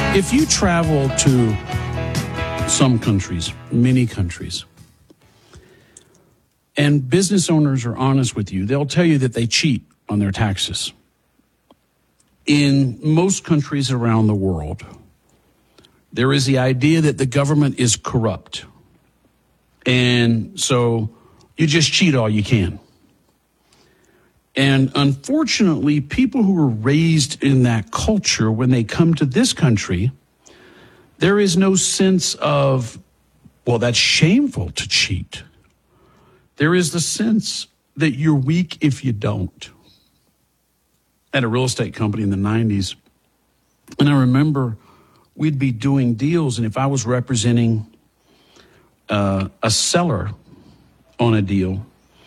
If you travel to some countries, many countries, and business owners are honest with you, they'll tell you that they cheat on their taxes. In most countries around the world, there is the idea that the government is corrupt. And so you just cheat all you can. And unfortunately, people who are raised in that culture, when they come to this country, there is no sense of, well, that's shameful to cheat. There is the sense that you're weak if you don't. I had a real estate company in the 90s, and I remember we'd be doing deals, and if I was representing a seller on a deal,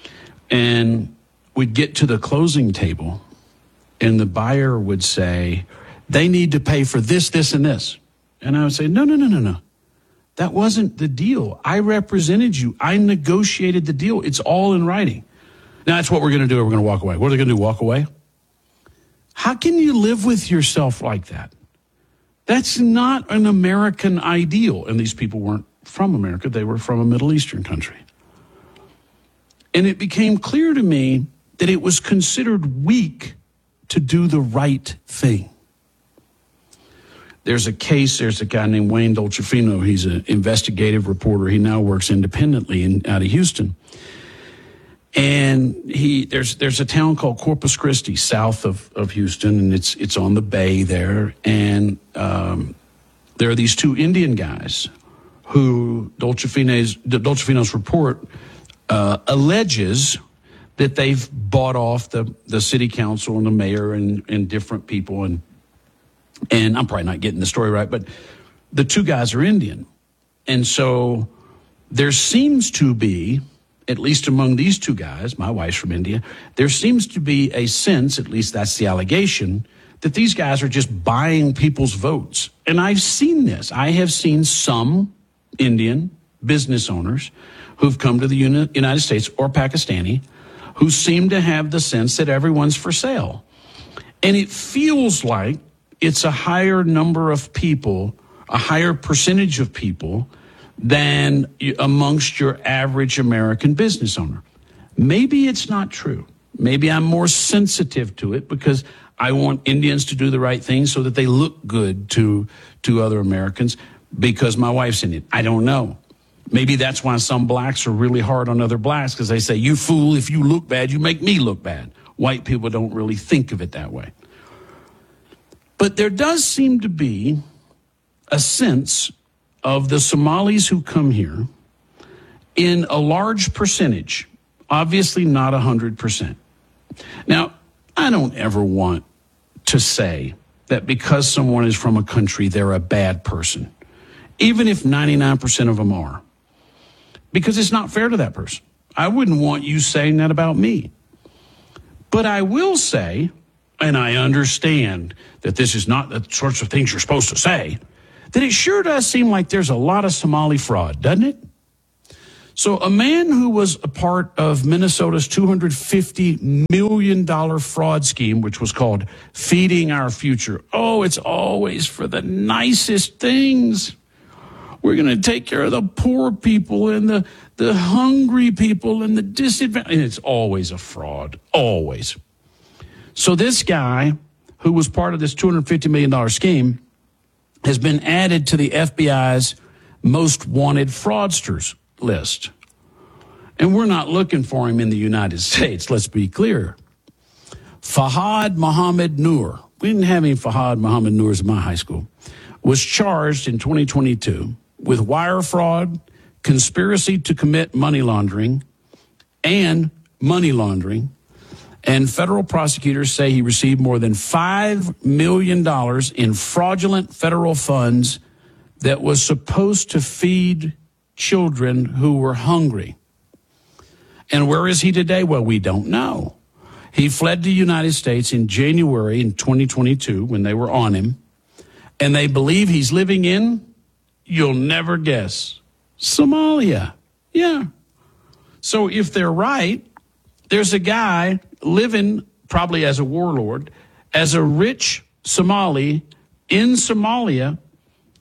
and we'd get to the closing table, and the buyer would say, they need to pay for this, this, and this. And I would say, no. That wasn't the deal. I represented you. I negotiated the deal. It's all in writing. Now, that's what we're going to do. We're going to walk away. What are they going to do, walk away? How can you live with yourself like that? That's not an American ideal. And these people weren't from America. They were from a Middle Eastern country. And it became clear to me that it was considered weak to do the right thing. There's a case, there's a guy named Wayne Dolcefino. He's an investigative reporter. He now works independently out of Houston. And there's a town called Corpus Christi, south of Houston, and it's on the bay there. And there are these two Indian guys who Dolcefino's report alleges that they've bought off the city council and the mayor and different people. And I'm probably not getting the story right, but the two guys are Indian. And so there seems to be, at least among these two guys, my wife's from India, there seems to be a sense, at least that's the allegation, that these guys are just buying people's votes. And I've seen this. I have seen some Indian business owners who've come to the United States or Pakistani who seem to have the sense that everyone's for sale. And it feels like it's a higher number of people, a higher percentage of people than amongst your average American business owner. Maybe it's not true. Maybe I'm more sensitive to it because I want Indians to do the right thing so that they look good to other Americans because my wife's Indian. I don't know. Maybe that's why some blacks are really hard on other blacks because they say, you fool, if you look bad, you make me look bad. White people don't really think of it that way. But there does seem to be a sense of the Somalis who come here in a large percentage, obviously not 100%. Now, I don't ever want to say that because someone is from a country, they're a bad person, even if 99% of them are, because it's not fair to that person. I wouldn't want you saying that about me. But I will say, and I understand that this is not the sorts of things you're supposed to say, that it sure does seem like there's a lot of Somali fraud, doesn't it? So a man who was a part of Minnesota's $250 million fraud scheme, which was called Feeding Our Future. Oh, it's always for the nicest things. We're going to take care of the poor people and the hungry people and the disadvantaged. And it's always a fraud, always. So this guy, who was part of this $250 million scheme, has been added to the FBI's most wanted fraudsters list. And we're not looking for him in the United States, let's be clear. Fahad Mohammed Noor, we didn't have any Fahad Mohammed Noors in my high school, was charged in 2022 with wire fraud, conspiracy to commit money laundering, and money laundering. And federal prosecutors say he received more than $5 million in fraudulent federal funds that was supposed to feed children who were hungry. And where is he today? Well, we don't know. He fled to the United States in January in 2022 when they were on him. And they believe he's living in, you'll never guess, Somalia. Yeah. So if they're right, there's a guy living probably as a warlord, as a rich Somali in Somalia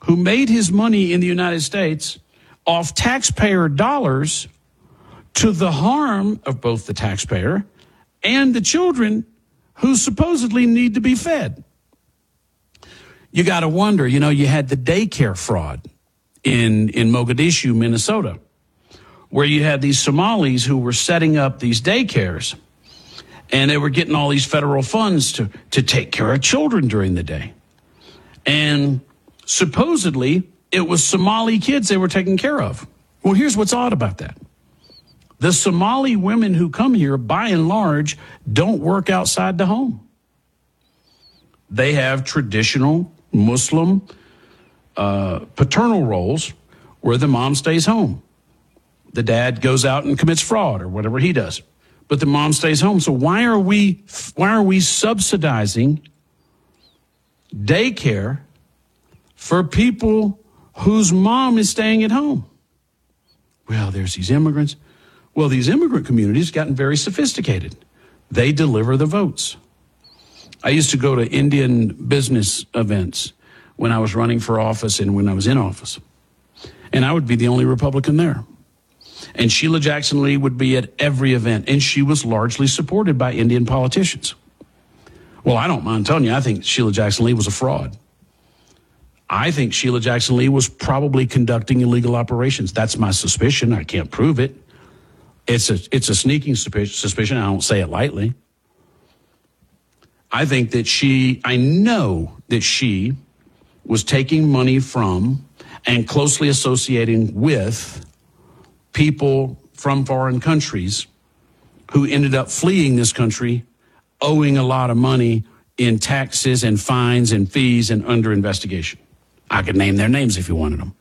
who made his money in the United States off taxpayer dollars to the harm of both the taxpayer and the children who supposedly need to be fed. You got to wonder, you had the daycare fraud in Mogadishu, Minnesota, where you had these Somalis who were setting up these daycares, and they were getting all these federal funds to take care of children during the day. And supposedly, it was Somali kids they were taking care of. Well, here's what's odd about that. The Somali women who come here, by and large, don't work outside the home. They have traditional Muslim paternal roles where the mom stays home. The dad goes out and commits fraud or whatever he does, but the mom stays home. So why are we subsidizing daycare for people whose mom is staying at home? Well, there's these immigrants. Well, these immigrant communities have gotten very sophisticated. They deliver the votes. I used to go to Indian business events when I was running for office and when I was in office. And I would be the only Republican there. And Sheila Jackson Lee would be at every event, and she was largely supported by Indian politicians. Well, I don't mind telling you, I think Sheila Jackson Lee was a fraud. I think Sheila Jackson Lee was probably conducting illegal operations. That's my suspicion. I can't prove it. It's a sneaking suspicion. I don't say it lightly. I know that she was taking money from and closely associating with people from foreign countries who ended up fleeing this country, owing a lot of money in taxes and fines and fees and under investigation. I could name their names if you wanted them.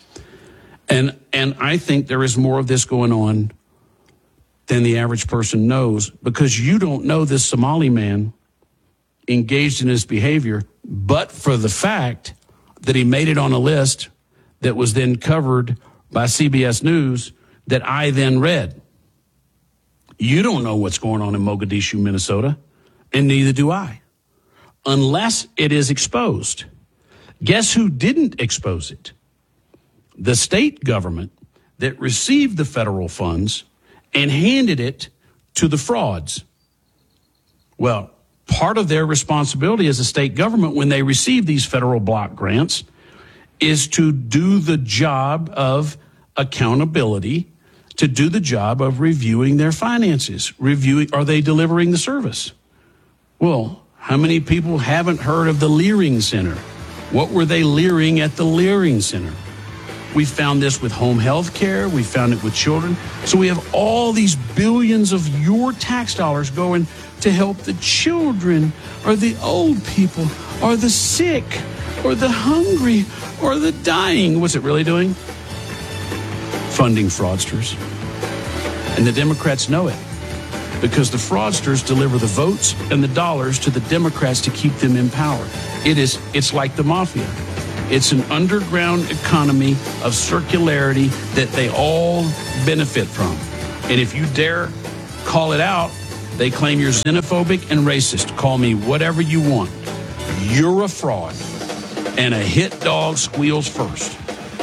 And I think there is more of this going on than the average person knows, because you don't know this Somali man engaged in his behavior, but for the fact that he made it on a list that was then covered by CBS News that I then read. You don't know what's going on in Mogadishu, Minnesota, and neither do I, unless it is exposed. Guess who didn't expose it? The state government that received the federal funds and handed it to the frauds. Well, part of their responsibility as a state government when they receive these federal block grants is to do the job of accountability, to do the job of reviewing their finances, are they delivering the service? Well, how many people haven't heard of the Leering Center? What were they leering at the Leering Center? We found this with home health care. We found it with children. So we have all these billions of your tax dollars going to help the children or the old people or the sick or the hungry or the dying. What's it really doing? Funding fraudsters. And the Democrats know it, because the fraudsters deliver the votes and the dollars to the Democrats to keep them in power. It's like the mafia. It's an underground economy of circularity that they all benefit from. And if you dare call it out, they claim you're xenophobic and racist. Call me whatever you want. You're a fraud. And a hit dog squeals first.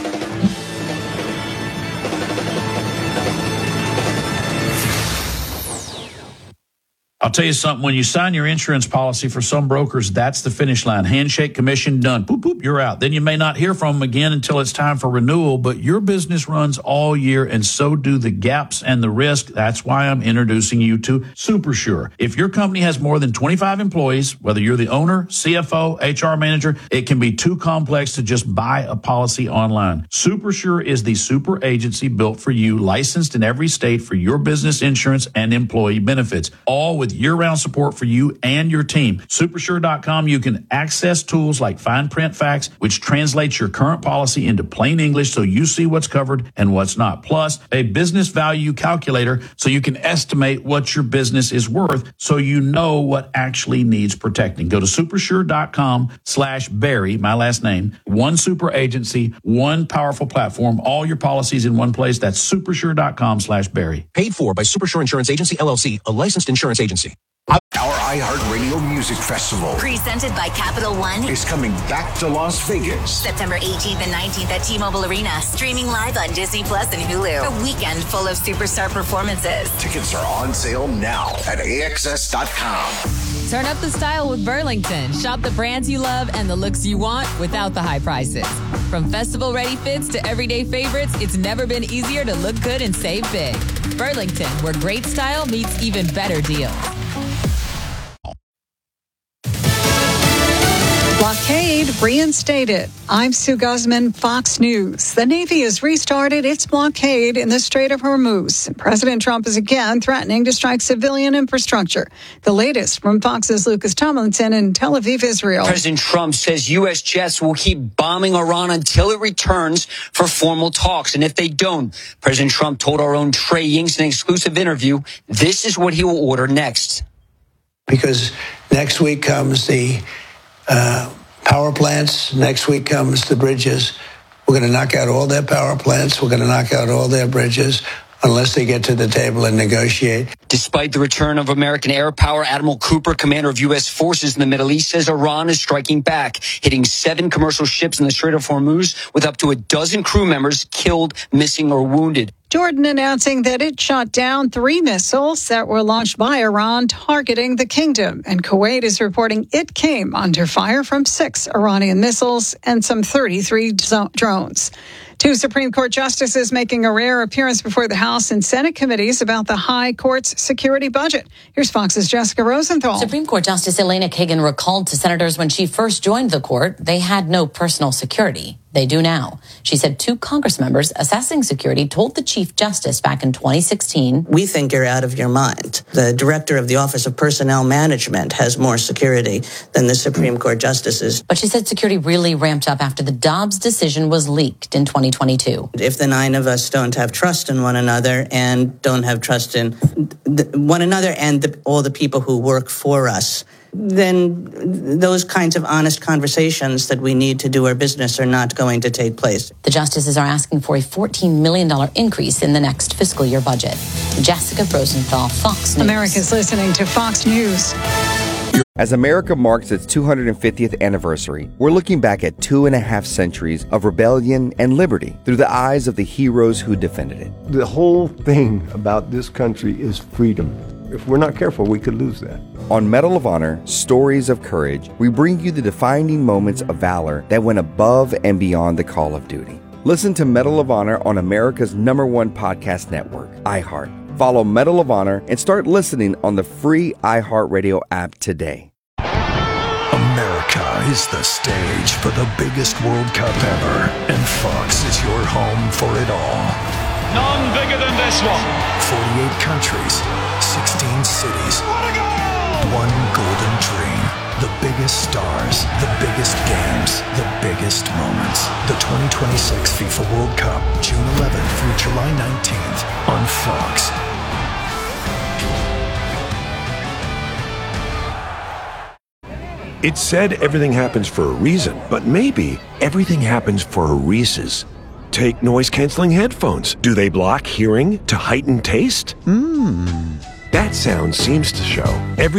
I'll tell you something, when you sign your insurance policy for some brokers, that's the finish line. Handshake, commission, done. Boop, boop, you're out. Then you may not hear from them again until it's time for renewal, but your business runs all year, and so do the gaps and the risk. That's why I'm introducing you to SuperSure. If your company has more than 25 employees, whether you're the owner, CFO, HR manager, it can be too complex to just buy a policy online. SuperSure is the super agency built for you, licensed in every state for your business insurance and employee benefits, all with year-round support for you and your team. Supersure.com, you can access tools like fine print facts, which translates your current policy into plain English so you see what's covered and what's not. Plus, a business value calculator so you can estimate what your business is worth so you know what actually needs protecting. Go to supersure.com/Barry, my last name. One super agency, one powerful platform, all your policies in one place. That's supersure.com/Barry. Paid for by Supersure Insurance Agency, LLC, a licensed insurance agency. Our iHeartRadio Music Festival, presented by Capital One, is coming back to Las Vegas. September 18th and 19th at T-Mobile Arena, streaming live on Disney Plus and Hulu. A weekend full of superstar performances. Tickets are on sale now at AXS.com. Turn up the style with Burlington. Shop the brands you love and the looks you want without the high prices. From festival-ready fits to everyday favorites, it's never been easier to look good and save big. Burlington, where great style meets even better deals. Blockade reinstated. I'm Sue Guzman, Fox News. The Navy has restarted its blockade in the Strait of Hormuz. President Trump is again threatening to strike civilian infrastructure. The latest from Fox's Lucas Tomlinson in Tel Aviv, Israel. President Trump says U.S. jets will keep bombing Iran until it returns for formal talks. And if they don't, President Trump told our own Trey Yingst in an exclusive interview, this is what he will order next. Because next week comes the power plants. Next week comes the bridges. We're going to knock out all their power plants. We're going to knock out all their bridges unless they get to the table and negotiate. Despite the return of American air power, Admiral Cooper, commander of U.S. forces in the Middle East, says Iran is striking back, hitting 7 commercial ships in the Strait of Hormuz with up to a dozen crew members killed, missing, or wounded. Jordan announcing that it shot down 3 missiles that were launched by Iran targeting the kingdom. And Kuwait is reporting it came under fire from 6 Iranian missiles and some 33 drones. 2 Supreme Court justices making a rare appearance before the House and Senate committees about the High Court's security budget. Here's Fox's Jessica Rosenthal. Supreme Court Justice Elena Kagan recalled to senators when she first joined the court, they had no personal security. They do now. She said 2 Congress members assessing security told the Chief Justice back in 2016. We think you're out of your mind. The director of the Office of Personnel Management has more security than the Supreme Court justices. But she said security really ramped up after the Dobbs decision was leaked in 2022. If the 9 of us don't have trust in one another and don't have trust in one another and all the people who work for us, then those kinds of honest conversations that we need to do our business are not going to take place. The justices are asking for a $14 million increase in the next fiscal year budget. Jessica Rosenthal, Fox News. America's listening to Fox News. As America marks its 250th anniversary, we're looking back at 2.5 centuries of rebellion and liberty through the eyes of the heroes who defended it. The whole thing about this country is freedom. If we're not careful, we could lose that. On Medal of Honor, Stories of Courage, we bring you the defining moments of valor that went above and beyond the call of duty. Listen to Medal of Honor on America's #1 podcast network, iHeart. Follow Medal of Honor and start listening on the free iHeartRadio app today. America is the stage for the biggest World Cup ever, and Fox is your home for it all. None bigger than this one. 48 countries, 16 cities, one golden dream. The biggest stars, the biggest games, the biggest moments. The 2026 FIFA World Cup, June 11th through July 19th on Fox. It's said everything happens for a reason, but maybe everything happens for a Reese's. Take noise-canceling headphones. Do they block hearing to heighten taste? That sound seems to show.